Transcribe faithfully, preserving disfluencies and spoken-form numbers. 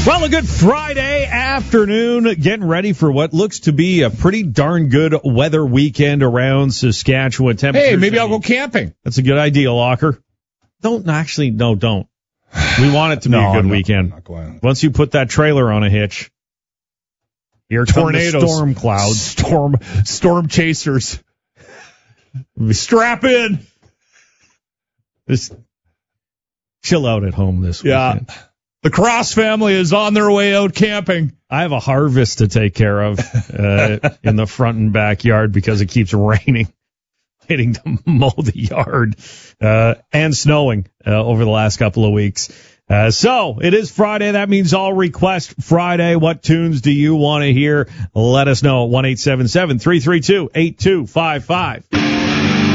Well, a good Friday afternoon, getting ready for what looks to be a pretty darn good weather weekend around Saskatchewan. Hey, maybe I'll go camping. That's a good idea, Locker. Don't actually, no, don't. We want it to be no, a good I'm not, weekend. I'm not going. Once you put that trailer on a hitch, here tornadoes, come the storm clouds, storm, storm chasers. Strap in. Just chill out at home this yeah. weekend. The Cross family is on their way out camping. I have a harvest to take care of uh, in the front and backyard because it keeps raining, hitting to mow the yard, uh, and snowing uh, over the last couple of weeks. Uh, so it is Friday. That means all request Friday. What tunes do you want to hear? Let us know at one eight seven seven, three three two, eight two five five.